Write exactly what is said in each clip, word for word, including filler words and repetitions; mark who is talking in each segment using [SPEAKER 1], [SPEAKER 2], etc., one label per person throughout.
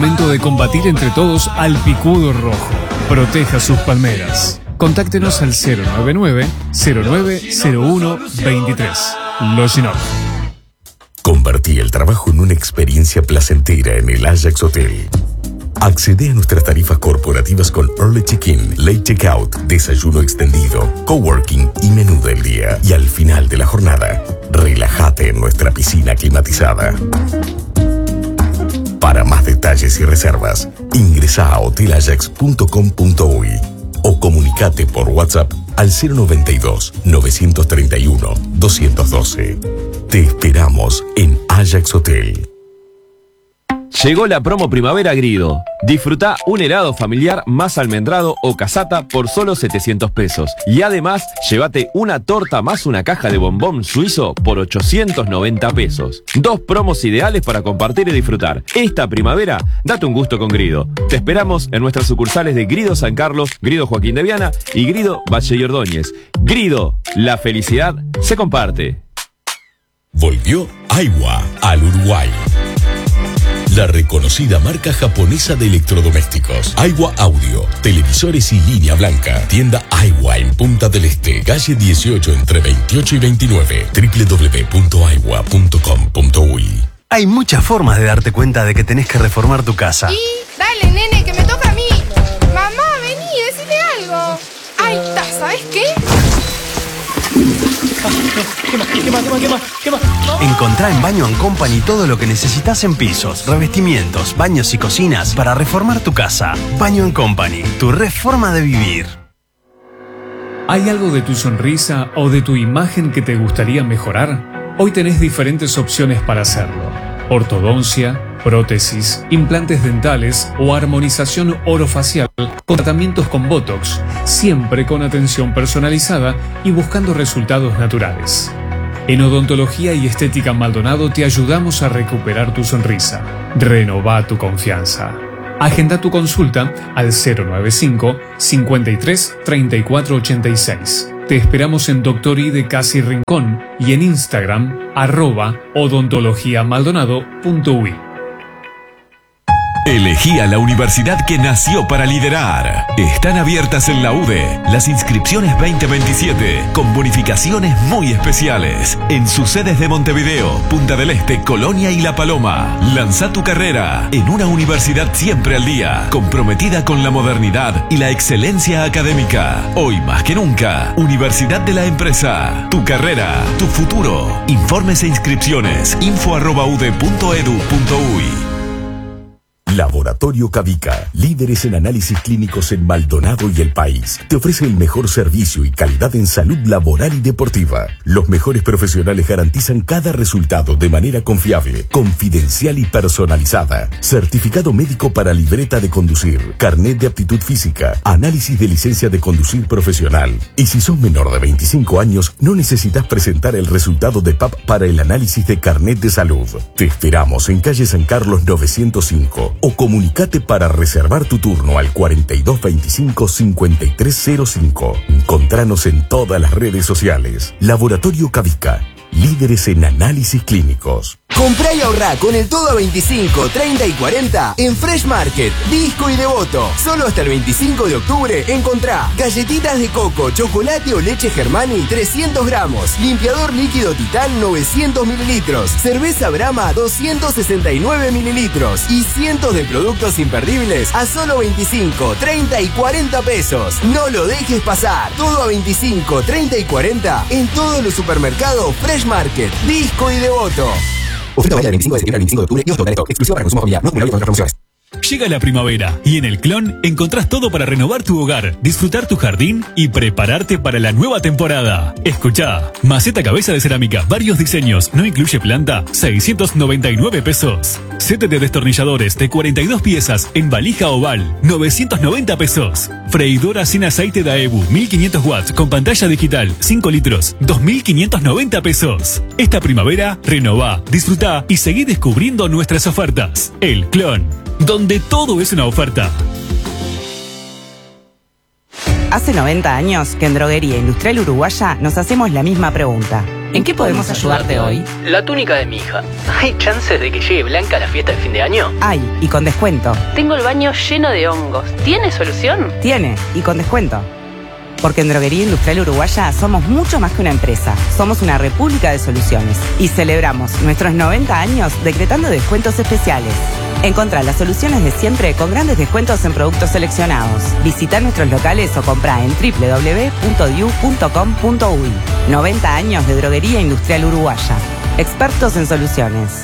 [SPEAKER 1] momento de combatir entre todos al picudo rojo. Proteja sus palmeras. Contáctenos al cero nueve nueve, cero nueve cero uno, veintitrés. Loginoc.
[SPEAKER 2] Convertí el trabajo en una experiencia placentera en el Ajax Hotel. Accede a nuestras tarifas corporativas con Early Check-in, Late Checkout, desayuno extendido, coworking y menú del día. Y al final de la jornada, relájate en nuestra piscina climatizada. Para más detalles y reservas, ingresa a hotel ajax punto com punto uy o comunicate por WhatsApp al cero noventa y dos, novecientos treinta y uno, doscientos doce. Te esperamos en Ajax Hotel.
[SPEAKER 3] Llegó la promo Primavera Grido. Disfruta un helado familiar más almendrado o casata por solo setecientos pesos. Y además, llévate una torta más una caja de bombón suizo por ochocientos noventa pesos. Dos promos ideales para compartir y disfrutar. Esta primavera, date un gusto con Grido. Te esperamos en nuestras sucursales de Grido San Carlos, Grido Joaquín de Viana y Grido Valle y Ordóñez. Grido, la felicidad se comparte.
[SPEAKER 2] Volvió Aiwa al Uruguay. La reconocida marca japonesa de electrodomésticos. Aiwa Audio, televisores y línea blanca. Tienda Aiwa en Punta del Este, calle dieciocho entre veintiocho y veintinueve. doble u doble u doble u punto aiwa punto com punto uy.
[SPEAKER 4] Hay muchas formas de darte cuenta de que tenés que reformar tu casa.
[SPEAKER 5] Y dale, nene, que me toca a mí. Mamá, vení, decime algo. Ahí está, ¿sabes qué?
[SPEAKER 6] ¿Qué más? ¿Qué más? ¿Qué más? ¿Qué más? ¿Qué más?
[SPEAKER 4] Encontrá en Baño and Company todo lo que necesitas en pisos, revestimientos, baños y cocinas para reformar tu casa. Baño and Company, tu reforma de vivir.
[SPEAKER 1] ¿Hay algo de tu sonrisa o de tu imagen que te gustaría mejorar? Hoy tenés diferentes opciones para hacerlo. Ortodoncia, prótesis, implantes dentales o armonización orofacial con tratamientos con Botox, siempre con atención personalizada y buscando resultados naturales. En Odontología y Estética Maldonado te ayudamos a recuperar tu sonrisa. Renová tu confianza. Agenda tu consulta al cero noventa y cinco, cincuenta y tres, treinta y cuatro ochenta y seis. Te esperamos en Doctor I de Casi Rincón y en Instagram, arroba odontologiamaldonado punto uy.
[SPEAKER 7] Elegí a la universidad que nació para liderar. Están abiertas en la U D E las inscripciones veinte veintisiete con bonificaciones muy especiales en sus sedes de Montevideo, Punta del Este, Colonia y La Paloma. Lanza tu carrera en una universidad siempre al día, comprometida con la modernidad y la excelencia académica. Hoy más que nunca, Universidad de la Empresa. Tu carrera, tu futuro. Informes e inscripciones info arroba ude punto edu punto uy.
[SPEAKER 2] Laboratorio Cavica, líderes en análisis clínicos en Maldonado y el país. Te ofrece el mejor servicio y calidad en salud laboral y deportiva. Los mejores profesionales garantizan cada resultado de manera confiable, confidencial y personalizada. Certificado médico para libreta de conducir, carnet de aptitud física, análisis de licencia de conducir profesional. Y si sos menor de veinticinco años, no necesitas presentar el resultado de P A P para el análisis de carnet de salud. Te esperamos en calle San Carlos novecientos cinco. O comunicate para reservar tu turno al cuarenta y dos veinticinco, cincuenta y tres cero cinco. Encontranos en todas las redes sociales. Laboratorio Cavica, líderes en análisis clínicos.
[SPEAKER 8] Comprá y ahorrá con el todo a veinticinco, treinta y cuarenta en Fresh Market, Disco y Devoto. Solo hasta el veinticinco de octubre encontrá galletitas de coco, chocolate o leche Germani trescientos gramos, limpiador líquido Titán novecientos mililitros, cerveza Brahma doscientos sesenta y nueve mililitros y cientos de productos imperdibles a solo veinticinco, treinta y cuarenta pesos. No lo dejes pasar. Todo a veinticinco, treinta y cuarenta en todos los supermercados Fresh Market, Disco y Devoto. Oferta válida del veinticinco de septiembre al veinticinco de octubre y hasta esto. Exclusiva para consumo familiar. No acumulable con otras promociones.
[SPEAKER 9] Llega la primavera y en el Clon encontrás todo para renovar tu hogar, disfrutar tu jardín y prepararte para la nueva temporada. Escuchá, maceta cabeza de cerámica, varios diseños, no incluye planta, seiscientos noventa y nueve pesos. Set de destornilladores de cuarenta y dos piezas en valija oval, novecientos noventa pesos. Freidora sin aceite Daewoo, mil quinientos watts con pantalla digital, cinco litros, dos mil quinientos noventa pesos. Esta primavera, renová, disfrutá y seguí descubriendo nuestras ofertas. El Clon, donde todo es una oferta.
[SPEAKER 10] Hace noventa años que en Droguería Industrial Uruguaya nos hacemos la misma pregunta. ¿En qué podemos ayudarte hoy?
[SPEAKER 11] La túnica de mi hija. ¿Hay chances de que llegue blanca a la fiesta de fin de año?
[SPEAKER 10] Hay, y con descuento.
[SPEAKER 11] Tengo el baño lleno de hongos. ¿Tiene solución?
[SPEAKER 10] Tiene, y con descuento. Porque en Droguería Industrial Uruguaya somos mucho más que una empresa. Somos una república de soluciones. Y celebramos nuestros noventa años decretando descuentos especiales. Encontrá las soluciones de siempre con grandes descuentos en productos seleccionados. Visita nuestros locales o comprá en doble u doble u doble u punto diu punto com punto uy. noventa años de Droguería Industrial Uruguaya. Expertos en soluciones.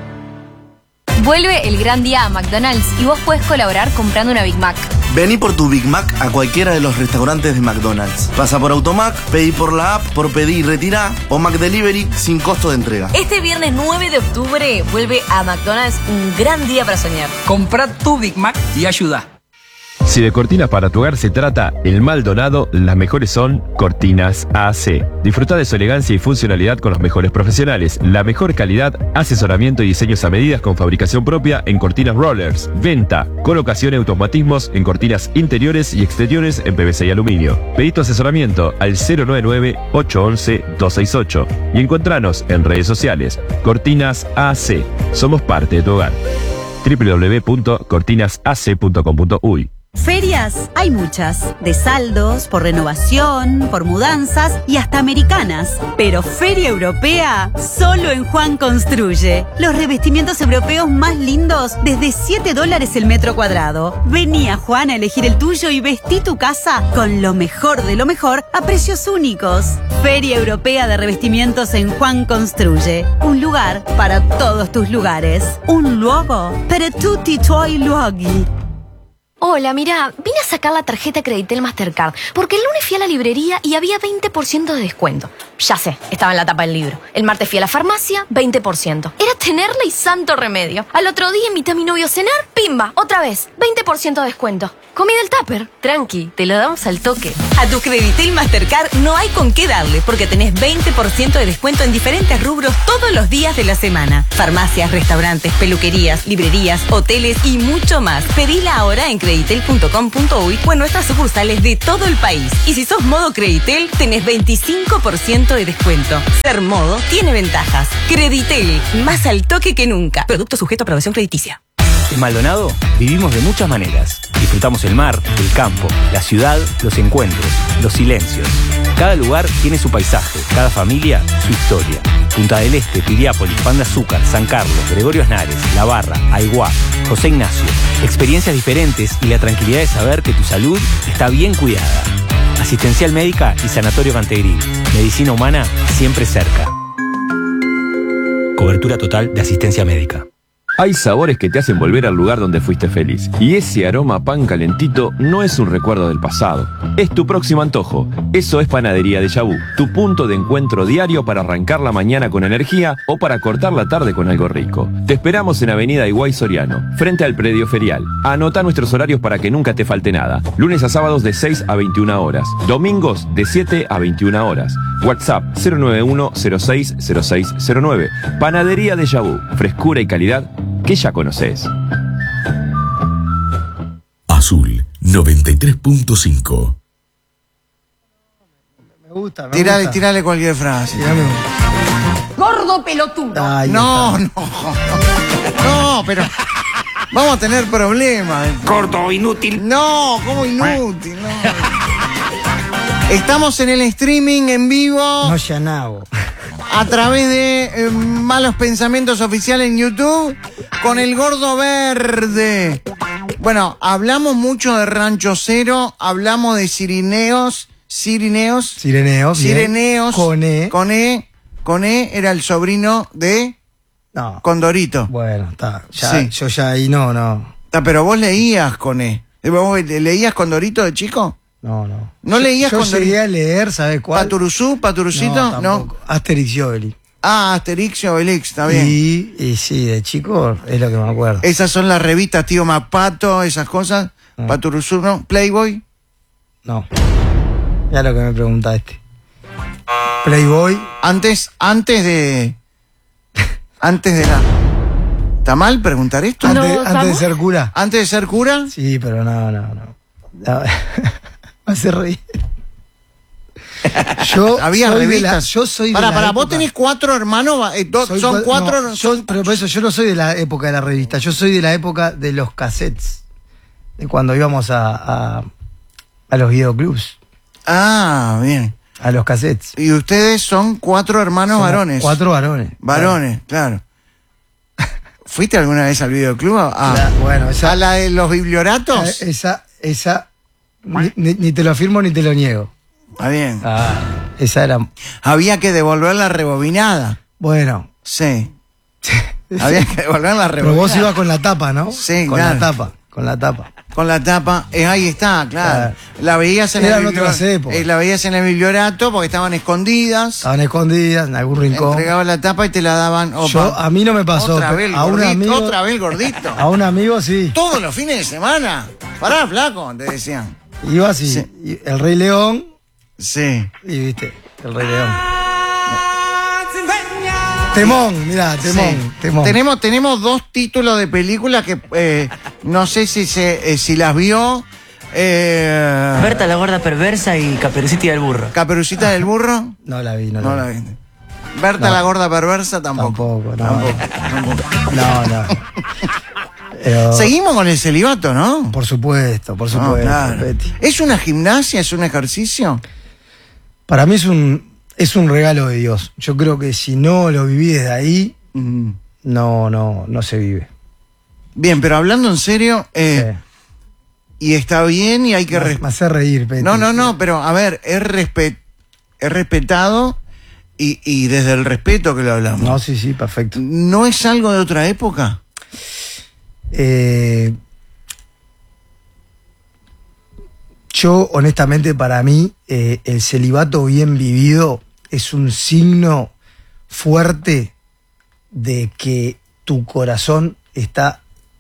[SPEAKER 12] Vuelve el gran día a McDonald's y vos podés colaborar comprando una Big Mac.
[SPEAKER 13] Vení por tu Big Mac a cualquiera de los restaurantes de McDonald's. Pasa por Automac, pedí por la app, por pedir y retirar, o McDelivery sin costo de entrega.
[SPEAKER 14] Este viernes nueve de octubre vuelve a McDonald's un gran día para soñar.
[SPEAKER 15] Comprá tu Big Mac y ayuda.
[SPEAKER 3] Si de cortinas para tu hogar se trata, en Maldonado las mejores son Cortinas A C. Disfruta de su elegancia y funcionalidad con los mejores profesionales, la mejor calidad, asesoramiento y diseños a medidas con fabricación propia en cortinas rollers, venta, colocación y automatismos en cortinas interiores y exteriores en P V C y aluminio. Pedí tu asesoramiento al cero nueve nueve, ocho uno uno, dos seis ocho y encontranos en redes sociales. Cortinas A C. Somos parte de tu hogar. doble u doble u doble u punto cortinas a c punto com punto uy.
[SPEAKER 16] Ferias hay muchas, de saldos, por renovación, por mudanzas y hasta americanas. Pero Feria Europea solo en Juan Construye. Los revestimientos europeos más lindos desde siete dólares el metro cuadrado. Vení a Juan a elegir el tuyo y vestí tu casa con lo mejor de lo mejor a precios únicos. Feria Europea de Revestimientos en Juan Construye. Un lugar para todos tus lugares. Un luogo per tutti i tuoi luoghi.
[SPEAKER 12] Hola, mira, vine a sacar la tarjeta Creditel Mastercard porque el lunes fui a la librería y había veinte por ciento de descuento. Ya sé, estaba en la tapa del libro. El martes fui a la farmacia, veinte por ciento. Era tenerla y santo remedio. Al otro día invité a mi novio a cenar, pimba, otra vez, veinte por ciento de descuento. Comí del tupper.
[SPEAKER 14] Tranqui, te lo damos al toque. A tu Creditel Mastercard no hay con qué darle porque tenés veinte por ciento de descuento en diferentes rubros todos los días de la semana. Farmacias, restaurantes, peluquerías, librerías, hoteles y mucho más. Pedila ahora en creditel punto com punto uy o en nuestras sucursales de todo el país. Y si sos modo Creditel, tenés veinticinco por ciento de descuento. Ser modo tiene ventajas. Creditel, más al toque que nunca. Producto sujeto a aprobación crediticia.
[SPEAKER 17] En Maldonado vivimos de muchas maneras. Disfrutamos el mar, el campo, la ciudad, los encuentros, los silencios. Cada lugar tiene su paisaje, cada familia su historia. Punta del Este, Piriápolis, Pan de Azúcar, San Carlos, Gregorio Snares, La Barra, Aiguá, José Ignacio. Experiencias diferentes y la tranquilidad de saber que tu salud está bien cuidada. Asistencial médica y Sanatorio Cantegril. Medicina humana siempre cerca. Cobertura total de asistencia médica.
[SPEAKER 3] Hay sabores que te hacen volver al lugar donde fuiste feliz. Y ese aroma a pan calentito no es un recuerdo del pasado. Es tu próximo antojo. Eso es Panadería Déjà Vu, tu punto de encuentro diario para arrancar la mañana con energía o para cortar la tarde con algo rico. Te esperamos en Avenida Higuay Soriano, frente al predio ferial. Anota nuestros horarios para que nunca te falte nada. Lunes a sábados de seis a veintiuna horas. Domingos de siete a veintiuna horas. WhatsApp cero nueve uno cero seis cero seis cero nueve. Panadería Déjà Vu, frescura y calidad que ya conoces.
[SPEAKER 2] Azul noventa y tres punto cinco.
[SPEAKER 18] Me gusta, me
[SPEAKER 19] tirale,
[SPEAKER 18] gusta.
[SPEAKER 19] Tirale cualquier frase.
[SPEAKER 14] Gordo pelotudo.
[SPEAKER 19] Ay, no, no. No, pero vamos a tener problemas.
[SPEAKER 15] Gordo, inútil.
[SPEAKER 19] No, ¿cómo inútil? No. Estamos en el streaming en vivo.
[SPEAKER 18] No, ya no.
[SPEAKER 19] A través de eh, Malos Pensamientos Oficial en YouTube con el Gordo Verde. Bueno, hablamos mucho de Rancho Cero, hablamos de Sirineos, Sirineos,
[SPEAKER 18] Sireneos,
[SPEAKER 19] Sireneos,
[SPEAKER 18] con E.
[SPEAKER 19] con E, con E era el sobrino de
[SPEAKER 18] no.
[SPEAKER 19] Condorito.
[SPEAKER 18] Bueno, está, ya,
[SPEAKER 19] Sí.
[SPEAKER 18] yo ya ahí no, no.
[SPEAKER 19] Está, pero vos leías con E. ¿Vos leías Condorito de chico?
[SPEAKER 18] No, no.
[SPEAKER 19] ¿No
[SPEAKER 18] yo,
[SPEAKER 19] leías
[SPEAKER 18] yo
[SPEAKER 19] Condorito?
[SPEAKER 18] llegué a leer, ¿sabes cuál?
[SPEAKER 19] ¿Paturuzú, Paturucito?
[SPEAKER 18] No,
[SPEAKER 19] No.
[SPEAKER 18] tampoco. Asterix y Obelix.
[SPEAKER 19] Ah, Asterix y Obelix, está bien.
[SPEAKER 18] Y, y sí, de chico es lo que me acuerdo.
[SPEAKER 19] Esas son las revistas Tío Mapato, esas cosas.
[SPEAKER 18] No.
[SPEAKER 19] Paturuzú, ¿no? Playboy.
[SPEAKER 18] No. Ya lo que me preguntaste. Playboy.
[SPEAKER 19] Antes, antes de... Antes de la... ¿Está mal preguntar esto?
[SPEAKER 18] Antes,
[SPEAKER 12] No,
[SPEAKER 18] antes de
[SPEAKER 12] ¿estamos?
[SPEAKER 18] ser cura.
[SPEAKER 19] ¿Antes de ser cura?
[SPEAKER 18] Sí, pero no, no, no. no. Me hace reír. Yo
[SPEAKER 19] Había
[SPEAKER 18] soy de
[SPEAKER 19] revistas.
[SPEAKER 18] la- yo soy de
[SPEAKER 19] Para,
[SPEAKER 18] la
[SPEAKER 19] para, vos
[SPEAKER 18] época-
[SPEAKER 19] tenés cuatro hermanos, eh, do-
[SPEAKER 18] Soy
[SPEAKER 19] son
[SPEAKER 18] cua-
[SPEAKER 19] cuatro.
[SPEAKER 18] no, yo- pero por eso yo no soy de la época de la revista, yo soy de la época de los cassettes. De cuando íbamos a, a, a los videoclubs.
[SPEAKER 19] Ah, bien.
[SPEAKER 18] A los cassettes.
[SPEAKER 19] Y ustedes son cuatro hermanos
[SPEAKER 18] Somos
[SPEAKER 19] varones.
[SPEAKER 18] Cuatro varones.
[SPEAKER 19] Varones, claro. ¿Fuiste alguna vez al videoclub? Ah,
[SPEAKER 18] La- bueno, esa-
[SPEAKER 19] ¿a la de los biblioratos?
[SPEAKER 18] Eh, Esa, esa, ni, ni- ni te lo afirmo ni te lo niego.
[SPEAKER 19] Ah, bien.
[SPEAKER 18] Ah, esa era.
[SPEAKER 19] Había que devolver la rebobinada.
[SPEAKER 18] Bueno.
[SPEAKER 19] Sí. Había que devolver la
[SPEAKER 18] Pero
[SPEAKER 19] rebobinada.
[SPEAKER 18] vos ibas con la tapa, ¿no?
[SPEAKER 19] Sí,
[SPEAKER 18] con
[SPEAKER 19] claro.
[SPEAKER 18] la tapa, con la tapa.
[SPEAKER 19] Con la tapa, eh, ahí está, claro. La veías en
[SPEAKER 18] Eran
[SPEAKER 19] el
[SPEAKER 18] otras
[SPEAKER 19] biblio-
[SPEAKER 18] épocas.
[SPEAKER 19] eh, la veías en el bibliorato porque estaban escondidas.
[SPEAKER 18] Estaban escondidas en algún rincón.
[SPEAKER 19] Entregabas la tapa y te la daban. Opa.
[SPEAKER 18] Yo, a mí no me pasó.
[SPEAKER 19] Otra
[SPEAKER 18] pero
[SPEAKER 19] vez el
[SPEAKER 18] a un
[SPEAKER 19] gordito,
[SPEAKER 18] amigo,
[SPEAKER 19] otra vez el gordito.
[SPEAKER 18] A un amigo sí.
[SPEAKER 19] Todos los fines de semana. Pará, flaco, te decían.
[SPEAKER 18] Iba así.
[SPEAKER 19] Sí.
[SPEAKER 18] y el Rey León.
[SPEAKER 19] Sí.
[SPEAKER 18] Y viste, el Rey León. Temón, mirá, temón,
[SPEAKER 19] Sí.
[SPEAKER 18] temón.
[SPEAKER 19] Tenemos, tenemos dos títulos de películas que eh, no sé si se, eh, si las vio. Eh,
[SPEAKER 20] Berta la gorda perversa y Caperucita del burro.
[SPEAKER 19] Caperucita del burro.
[SPEAKER 18] No la vi, no,
[SPEAKER 19] No
[SPEAKER 18] la
[SPEAKER 19] la
[SPEAKER 18] vi.
[SPEAKER 19] vi. Berta
[SPEAKER 18] No.
[SPEAKER 19] la gorda perversa tampoco.
[SPEAKER 18] Tampoco, no. No, no. Pero-
[SPEAKER 19] Seguimos con el celibato, ¿no?
[SPEAKER 18] Por supuesto, por
[SPEAKER 19] No,
[SPEAKER 18] supuesto.
[SPEAKER 19] claro.
[SPEAKER 18] Peti.
[SPEAKER 19] ¿Es una gimnasia? ¿Es un ejercicio?
[SPEAKER 18] Para mí es un, es un regalo de Dios. Yo creo que si no lo viví desde ahí,
[SPEAKER 19] Mm.
[SPEAKER 18] no, no, no se vive.
[SPEAKER 19] Bien, pero hablando en serio, eh, y está bien y hay que...
[SPEAKER 18] Me,
[SPEAKER 19] res-
[SPEAKER 18] me hace reír, Peti.
[SPEAKER 19] No, no, no, pero a ver, es, respe- es respetado y, y desde el respeto que lo hablamos.
[SPEAKER 18] No, sí, sí, perfecto.
[SPEAKER 19] ¿No es algo de otra época?
[SPEAKER 18] Eh, yo, honestamente, para mí, eh, el celibato bien vivido es un signo fuerte de que tu corazón está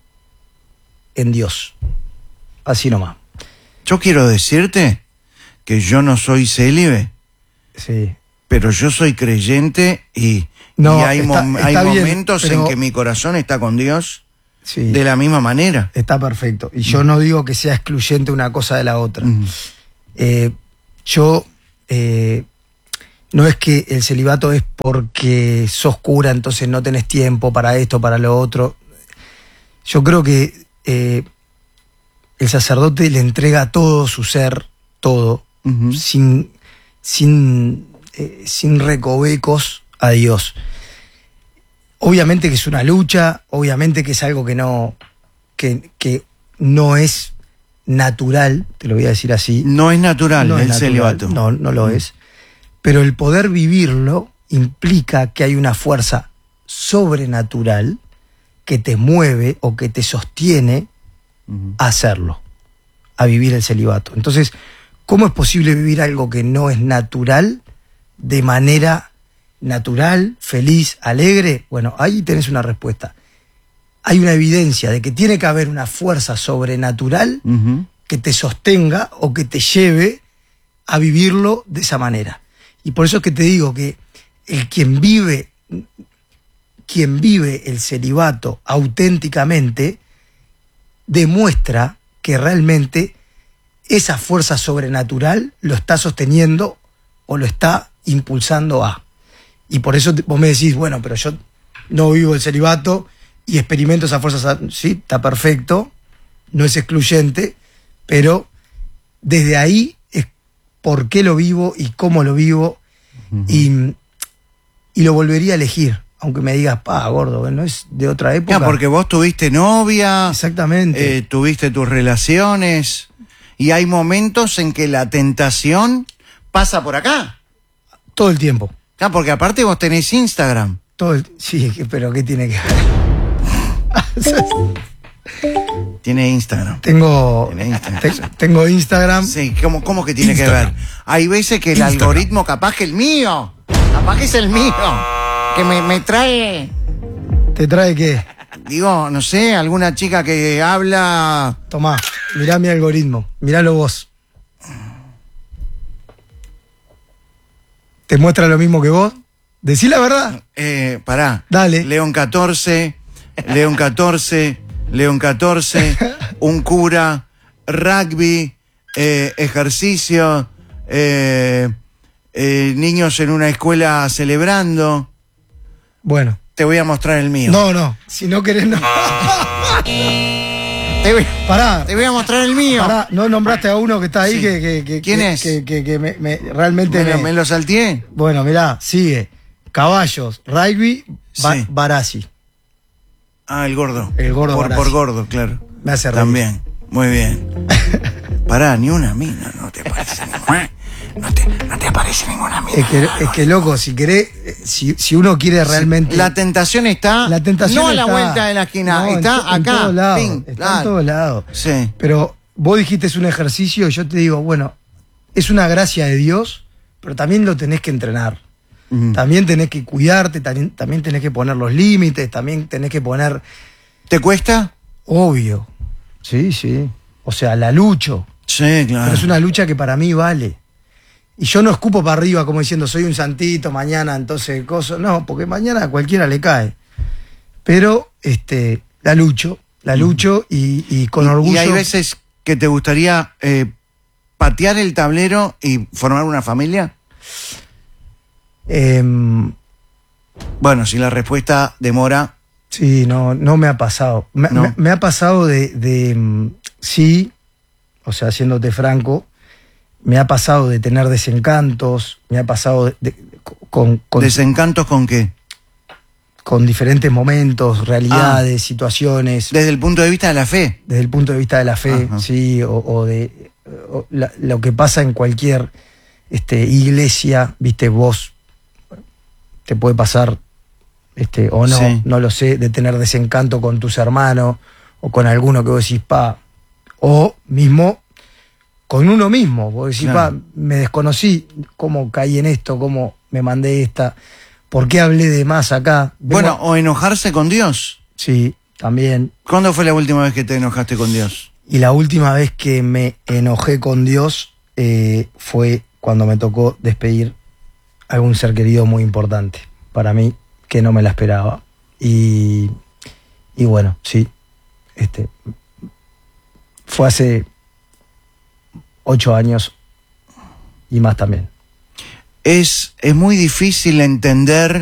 [SPEAKER 18] en Dios. Así nomás.
[SPEAKER 19] Yo quiero decirte que yo no soy célibe,
[SPEAKER 18] Sí.
[SPEAKER 19] pero yo soy creyente y,
[SPEAKER 18] No,
[SPEAKER 19] y hay,
[SPEAKER 18] está-
[SPEAKER 19] mom-
[SPEAKER 18] está
[SPEAKER 19] hay
[SPEAKER 18] bien,
[SPEAKER 19] momentos
[SPEAKER 18] pero-
[SPEAKER 19] en que mi corazón está con Dios
[SPEAKER 18] Sí.
[SPEAKER 19] de la misma manera.
[SPEAKER 18] Está perfecto. Y yo no digo que sea excluyente una cosa de la otra.
[SPEAKER 19] Mm.
[SPEAKER 18] Eh, yo, eh, no es que el celibato es porque sos cura, entonces no tenés tiempo para esto, para lo otro. Yo creo que eh, el sacerdote le entrega todo su ser, todo,
[SPEAKER 19] Ujú.
[SPEAKER 18] sin, sin, eh, sin recovecos a Dios. Obviamente que es una lucha, obviamente que es algo que no, que, que no es natural, te lo voy a decir así.
[SPEAKER 19] No es natural
[SPEAKER 18] No
[SPEAKER 19] el
[SPEAKER 18] es natural,
[SPEAKER 19] celibato.
[SPEAKER 18] No, no lo es. Pero el poder vivirlo implica que hay una fuerza sobrenatural que te mueve o que te sostiene a hacerlo, a vivir el celibato. Entonces, ¿cómo es posible vivir algo que no es natural de manera natural, feliz, alegre? Bueno, ahí tenés una respuesta. Hay una evidencia de que tiene que haber una fuerza sobrenatural
[SPEAKER 19] Ujú.
[SPEAKER 18] que te sostenga o que te lleve a vivirlo de esa manera. Y por eso es que te digo que el quien vive, quien vive el celibato auténticamente, demuestra que realmente esa fuerza sobrenatural lo está sosteniendo o lo está impulsando a. Y por eso te- vos me decís, bueno, pero yo no vivo el celibato y experimento esa fuerza. Sí, está perfecto, no es excluyente, pero desde ahí es por qué lo vivo y cómo lo vivo. y, y lo volvería a elegir, aunque me digas, pa, gordo, no es de otra época.
[SPEAKER 19] Ya, porque vos tuviste novia,
[SPEAKER 18] Exactamente.
[SPEAKER 19] eh, tuviste tus relaciones y hay momentos en que la tentación pasa por acá.
[SPEAKER 18] Todo el tiempo.
[SPEAKER 19] Ya, porque aparte vos tenés Instagram.
[SPEAKER 18] Todo el- sí, pero ¿qué tiene que ver?
[SPEAKER 19] Tiene Instagram.
[SPEAKER 18] Tengo,
[SPEAKER 19] Tiene Instagram.
[SPEAKER 18] te- tengo Instagram.
[SPEAKER 19] Sí, ¿cómo, cómo que tiene
[SPEAKER 18] Instagram.
[SPEAKER 19] que ver? Hay veces que el
[SPEAKER 18] Instagram.
[SPEAKER 19] algoritmo capaz que el mío, capaz que es el mío, que me, me trae,
[SPEAKER 18] ¿Te trae qué?
[SPEAKER 19] digo, no sé, alguna chica que habla...
[SPEAKER 18] Tomá, mirá mi algoritmo, miralo vos. ¿Te muestra lo mismo que vos? Decí la verdad.
[SPEAKER 19] Eh, pará.
[SPEAKER 18] Dale.
[SPEAKER 19] León catorce, León catorce, León catorce, un cura, rugby, eh, ejercicio, eh, eh, niños en una escuela celebrando.
[SPEAKER 18] Bueno.
[SPEAKER 19] Te voy a mostrar el mío.
[SPEAKER 18] No, no. Si no querés, no.
[SPEAKER 19] Te voy,
[SPEAKER 18] Pará.
[SPEAKER 19] Te voy a mostrar el mío.
[SPEAKER 18] Pará, no nombraste a uno que está ahí
[SPEAKER 19] Sí.
[SPEAKER 18] que, que, que.
[SPEAKER 19] ¿Quién
[SPEAKER 18] que,
[SPEAKER 19] es?
[SPEAKER 18] Que, que, que me, me- realmente
[SPEAKER 19] ¿Me,
[SPEAKER 18] me,
[SPEAKER 19] lo- me lo salteé?
[SPEAKER 18] Bueno, mirá, sigue. Caballos, rugby, Ba-
[SPEAKER 19] Sí.
[SPEAKER 18] Barassi.
[SPEAKER 19] Ah, el gordo.
[SPEAKER 18] El gordo
[SPEAKER 19] Por,
[SPEAKER 18] Barassi.
[SPEAKER 19] por gordo, claro.
[SPEAKER 18] Me hace reír.
[SPEAKER 19] También. Muy bien. Pará, ni una mina, no te parece ninguna. No te, no te aparece ninguna mina.
[SPEAKER 18] Es que, es que loco, si querés, eh, si, si uno quiere realmente.
[SPEAKER 19] La tentación está.
[SPEAKER 18] La tentación
[SPEAKER 19] no a la
[SPEAKER 18] está-
[SPEAKER 19] vuelta de la esquina,
[SPEAKER 18] No, en
[SPEAKER 19] está
[SPEAKER 18] to- en
[SPEAKER 19] acá.
[SPEAKER 18] todos lados,
[SPEAKER 19] ping,
[SPEAKER 18] está
[SPEAKER 19] claro.
[SPEAKER 18] en todos lados.
[SPEAKER 19] Sí.
[SPEAKER 18] Pero vos dijiste es un ejercicio, y yo te digo, bueno, es una gracia de Dios, pero también lo tenés que entrenar.
[SPEAKER 19] Mm.
[SPEAKER 18] También tenés que cuidarte, también, también tenés que poner los límites, también tenés que poner.
[SPEAKER 19] ¿Te cuesta?
[SPEAKER 18] Obvio. Sí, sí. O sea, la lucho.
[SPEAKER 19] Sí, claro.
[SPEAKER 18] Pero es una lucha que para mí vale. Y yo no escupo para arriba como diciendo soy un santito mañana, entonces cosas. No, porque mañana a cualquiera le cae. Pero este, la lucho, la lucho y, y con
[SPEAKER 19] Y-
[SPEAKER 18] orgullo.
[SPEAKER 19] Y hay veces que te gustaría eh, patear el tablero y formar una familia.
[SPEAKER 18] Em,
[SPEAKER 19] Bueno, si la respuesta demora.
[SPEAKER 18] sí, no, no me ha pasado. Me,
[SPEAKER 19] No.
[SPEAKER 18] me- me ha pasado de, de, mm, sí, o sea, siéndote franco, me ha pasado de tener desencantos, me ha pasado de, de- con, con,
[SPEAKER 19] ¿Desencantos con qué?
[SPEAKER 18] con diferentes momentos, realidades, situaciones.
[SPEAKER 19] Desde el punto de vista de la fe.
[SPEAKER 18] Desde el punto de vista de la fe,
[SPEAKER 19] Ajá.
[SPEAKER 18] sí, o, o de o la- lo que pasa en cualquier este, iglesia, viste, vos te puede pasar, este, o no,
[SPEAKER 19] Sí.
[SPEAKER 18] no lo sé, de tener desencanto con tus hermanos, o con alguno que vos decís, pa, o mismo con uno mismo, vos decís,
[SPEAKER 19] Claro.
[SPEAKER 18] pa, me desconocí, cómo caí en esto, cómo me mandé esta, por qué hablé de más acá. Vengo-
[SPEAKER 19] Bueno, o enojarse con Dios.
[SPEAKER 18] sí, también.
[SPEAKER 19] ¿Cuándo fue la última vez que te enojaste con Dios?
[SPEAKER 18] Y la última vez que me enojé con Dios eh, fue cuando me tocó despedir a algún ser querido muy importante para mí, que no me la esperaba. Y, y bueno, sí, este, fue hace ocho años y más también.
[SPEAKER 19] Es, es muy difícil entender